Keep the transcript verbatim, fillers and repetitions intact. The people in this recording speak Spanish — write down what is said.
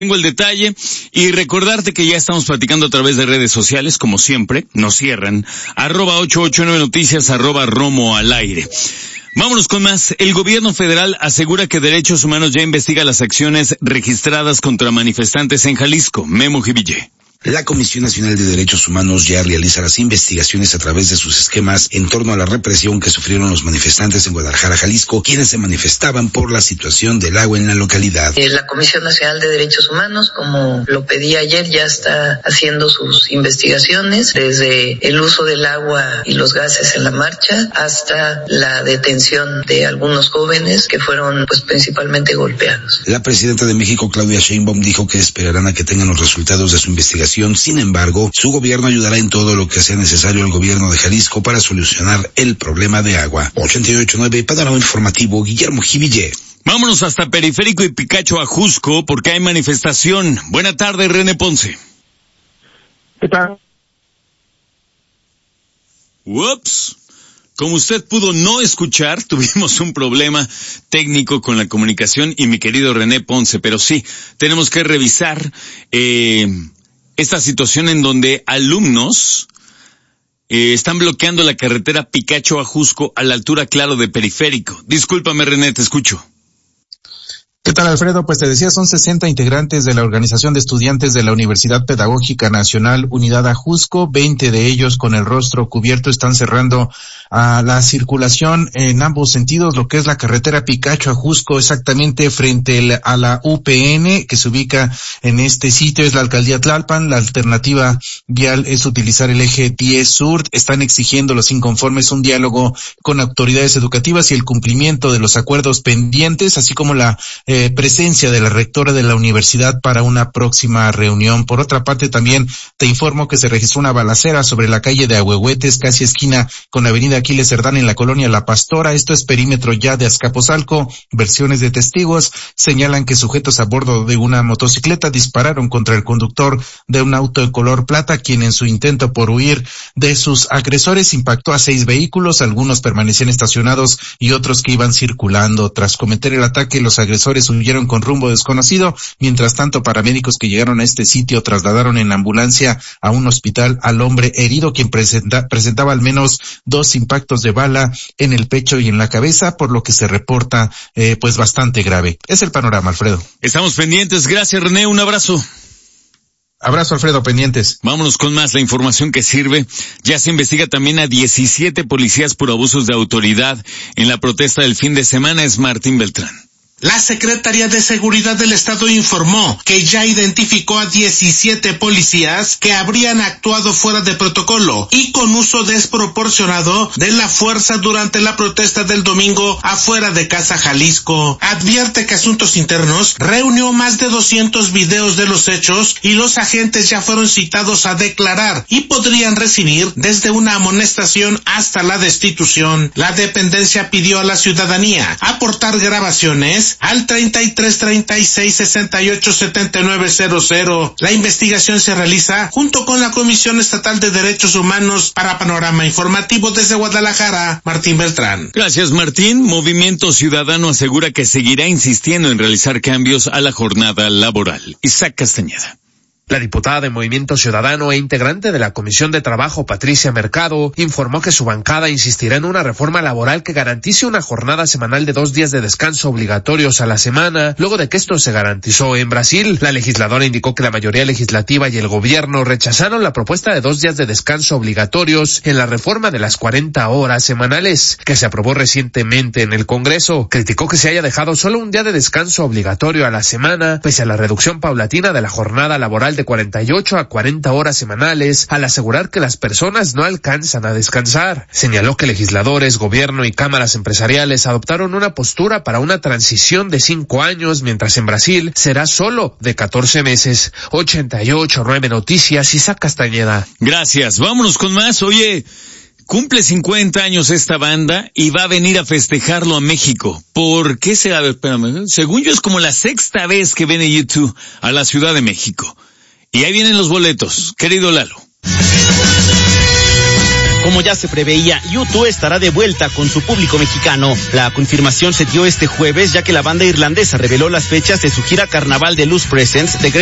Tengo el detalle y recordarte que ya estamos platicando a través de redes sociales, como siempre, nos cierran, arroba ocho ocho nueve noticias, arroba Romo al aire. Vámonos con más. El gobierno federal asegura que Derechos Humanos ya investiga las acciones registradas contra manifestantes en Jalisco. Memo Jiville. La Comisión Nacional de Derechos Humanos ya realiza las investigaciones a través de sus esquemas en torno a la represión que sufrieron los manifestantes en Guadalajara, Jalisco, quienes se manifestaban por la situación del agua en la localidad. La Comisión Nacional de Derechos Humanos, como lo pedí ayer, ya está haciendo sus investigaciones, desde el uso del agua y los gases en la marcha hasta la detención de algunos jóvenes que fueron pues principalmente golpeados. La presidenta de México, Claudia Sheinbaum, dijo que esperarán a que tengan los resultados de su investigación. Sin embargo, su gobierno ayudará en todo lo que sea necesario al gobierno de Jalisco para solucionar el problema de agua. ochenta y ocho nueve, Panorama Informativo, Guillermo Jiville. Vámonos hasta Periférico y Picacho a Ajusco porque hay manifestación. Buena tarde, René Ponce. ¿Qué tal? Ups. Como usted pudo no escuchar, tuvimos un problema técnico con la comunicación y mi querido René Ponce, pero sí, tenemos que revisar eh, esta situación en donde alumnos eh, están bloqueando la carretera Picacho a Ajusco a la altura, claro, de Periférico. Discúlpame, René, te escucho. ¿Qué tal, Alfredo? Pues te decía, son sesenta integrantes de la Organización de Estudiantes de la Universidad Pedagógica Nacional Unidad Ajusco, veinte de ellos con el rostro cubierto están cerrando a la circulación en ambos sentidos, lo que es la carretera Picacho Ajusco, exactamente frente el, a la U P N, que se ubica en este sitio, es la alcaldía Tlalpan. La alternativa vial es utilizar el eje diez sur. Están exigiendo los inconformes un diálogo con autoridades educativas y el cumplimiento de los acuerdos pendientes, así como la Eh, presencia de la rectora de la universidad para una próxima reunión. Por otra parte, también te informo que se registró una balacera sobre la calle de Ahuehuetes, casi esquina con la avenida Aquiles Cerdán en la colonia La Pastora. Esto es perímetro ya de Azcapotzalco. Versiones de testigos señalan que sujetos a bordo de una motocicleta dispararon contra el conductor de un auto de color plata, quien en su intento por huir de sus agresores impactó a seis vehículos, algunos permanecían estacionados y otros que iban circulando. Tras cometer el ataque, los agresores huyeron con rumbo desconocido. Mientras tanto, paramédicos que llegaron a este sitio trasladaron en ambulancia a un hospital al hombre herido, quien presenta, presentaba al menos dos impactos de bala en el pecho y en la cabeza, por lo que se reporta eh, pues bastante grave. Es el panorama, Alfredo. Estamos pendientes. Gracias, René. Un abrazo. Abrazo, Alfredo, pendientes. Vámonos con más, la información que sirve. Ya se investiga también a diecisiete policías por abusos de autoridad en la protesta del fin de semana. Es Martín Beltrán. La Secretaría de Seguridad del Estado informó que ya identificó a diecisiete policías que habrían actuado fuera de protocolo y con uso desproporcionado de la fuerza durante la protesta del domingo afuera de Casa Jalisco. Advierte que Asuntos Internos reunió más de doscientos videos de los hechos y los agentes ya fueron citados a declarar y podrían recibir desde una amonestación hasta la destitución. La dependencia pidió a la ciudadanía aportar grabaciones al treinta y tres treinta y seis sesenta y ocho setenta y nueve cero cero. La investigación se realiza junto con la Comisión Estatal de Derechos Humanos. Para Panorama Informativo desde Guadalajara, Martín Beltrán. Gracias, Martín. Movimiento Ciudadano asegura que seguirá insistiendo en realizar cambios a la jornada laboral. Isaac Castañeda. La diputada de Movimiento Ciudadano e integrante de la Comisión de Trabajo, Patricia Mercado, informó que su bancada insistirá en una reforma laboral que garantice una jornada semanal de dos días de descanso obligatorios a la semana, luego de que esto se garantizó en Brasil. La legisladora indicó que la mayoría legislativa y el gobierno rechazaron la propuesta de dos días de descanso obligatorios en la reforma de las cuarenta horas semanales, que se aprobó recientemente en el Congreso. Criticó que se haya dejado solo un día de descanso obligatorio a la semana, pese a la reducción paulatina de la jornada laboral de cuarenta y ocho a cuarenta horas semanales, al asegurar que las personas no alcanzan a descansar. Señaló que legisladores, gobierno y cámaras empresariales adoptaron una postura para una transición de cinco años, mientras en Brasil será solo de catorce meses. ochenta y ocho nueve Noticias, Isaac Castañeda. Gracias. Vámonos con más. Oye, cumple cincuenta años esta banda y va a venir a festejarlo a México. ¿Por qué se... A ver, espérame. Según yo es como la sexta vez que viene U dos a la Ciudad de México. Y ahí vienen los boletos, querido Lalo. Como ya se preveía, U dos estará de vuelta con su público mexicano. La confirmación se dio este jueves, ya que la banda irlandesa reveló las fechas de su gira Carnaval de Luz Presents de